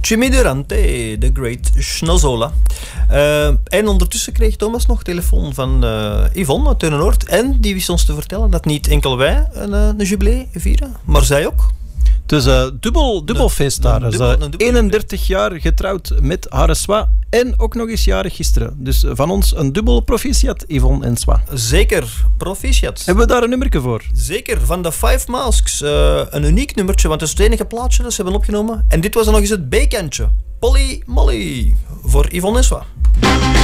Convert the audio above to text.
Jimmy Durante, The Great Schnozzola. En ondertussen kreeg Thomas nog telefoon van Yvonne uit Turnenoord. En die wist ons te vertellen dat niet enkel wij een jubilee vieren, maar zij ook. Dus dubbel feest daar. 31 jaar getrouwd met haar Swa en ook nog eens jarig gisteren. Dus van ons een dubbel proficiat, Yvonne en Swa. Zeker, proficiat. Hebben we daar een nummerke voor? Zeker, van de Five Masks. Een uniek nummertje, want het is het enige plaatje dat ze hebben opgenomen. En dit was dan nog eens het B-kantje. Polly Molly, voor Yvonne en Swa.